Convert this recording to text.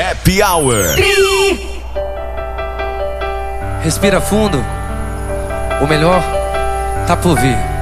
Happy Hour. Respira fundo, o melhor tá por vir.